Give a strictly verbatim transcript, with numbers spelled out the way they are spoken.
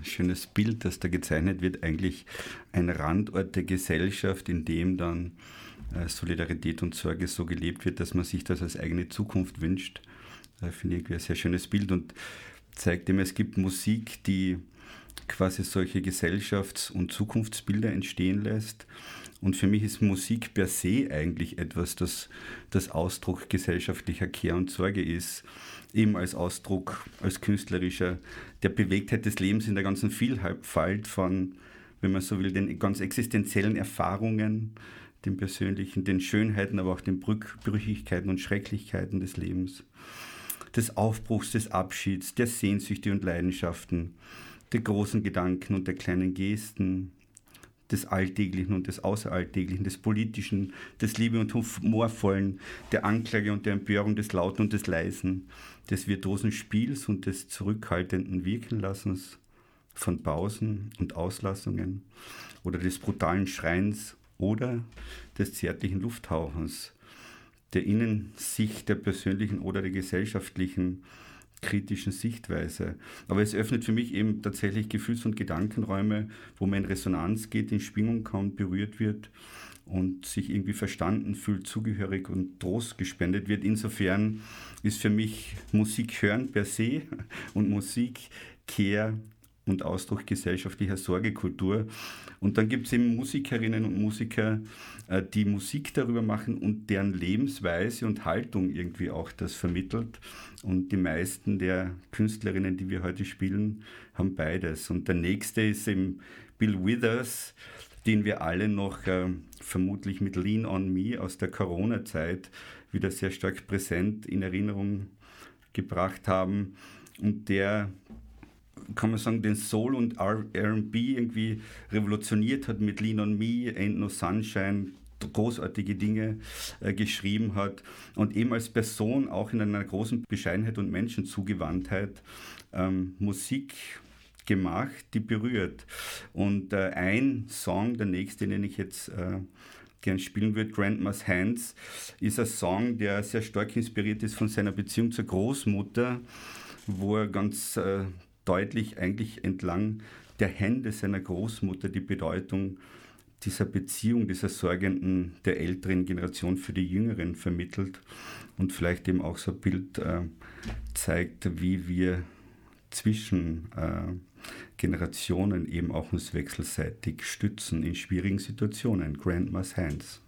schönes Bild, das da gezeichnet wird, eigentlich ein Randort der Gesellschaft, in dem dann äh, Solidarität und Sorge so gelebt wird, dass man sich das als eigene Zukunft wünscht. Äh, finde ich ein sehr schönes Bild und zeigt ihm, es gibt Musik, die quasi solche Gesellschafts- und Zukunftsbilder entstehen lässt. Und für mich ist Musik per se eigentlich etwas, das, das Ausdruck gesellschaftlicher Care und Sorge ist, eben als Ausdruck, als künstlerischer, der Bewegtheit des Lebens in der ganzen Vielfalt von, wenn man so will, den ganz existenziellen Erfahrungen, den persönlichen, den Schönheiten, aber auch den Brüch- Brüchigkeiten und Schrecklichkeiten des Lebens, des Aufbruchs, des Abschieds, der Sehnsüchte und Leidenschaften, der großen Gedanken und der kleinen Gesten, des Alltäglichen und des Außeralltäglichen, des Politischen, des Liebe- und Humorvollen, der Anklage und der Empörung, des Lauten und des Leisen, des virtuosen Spiels und des zurückhaltenden Wirkenlassens, von Pausen und Auslassungen oder des brutalen Schreins oder des zärtlichen Lufthauchens, der Innensicht der persönlichen oder der gesellschaftlichen kritischen Sichtweise. Aber es öffnet für mich eben tatsächlich Gefühls- und Gedankenräume, wo man in Resonanz geht, in Schwingung kommt, berührt wird und sich irgendwie verstanden fühlt, zugehörig und Trost gespendet wird. Insofern ist für mich Musik hören per se und Musik Care und Ausdruck gesellschaftlicher Sorgekultur. Und dann gibt es eben Musikerinnen und Musiker, die Musik darüber machen und deren Lebensweise und Haltung irgendwie auch das vermittelt. Und die meisten der Künstlerinnen, die wir heute spielen, haben beides. Und der nächste ist eben Bill Withers, den wir alle noch äh, vermutlich mit Lean on Me aus der Corona-Zeit wieder sehr stark präsent in Erinnerung gebracht haben. Und der, kann man sagen, den Soul und R and B irgendwie revolutioniert hat mit Lean on Me, Ain't No Sunshine, großartige Dinge äh, geschrieben hat und eben als Person auch in einer großen Bescheidenheit und Menschenzugewandtheit ähm, Musik gemacht, die berührt. Und äh, ein Song, der nächste, den ich jetzt äh, gern spielen würde, Grandma's Hands, ist ein Song, der sehr stark inspiriert ist von seiner Beziehung zur Großmutter, wo er ganz äh, deutlich eigentlich entlang der Hände seiner Großmutter die Bedeutung dieser Beziehung, dieser sorgenden, der älteren Generation für die Jüngeren vermittelt und vielleicht eben auch so ein Bild äh, zeigt, wie wir zwischen äh, Generationen eben auch uns wechselseitig stützen in schwierigen Situationen. Grandma's Hands.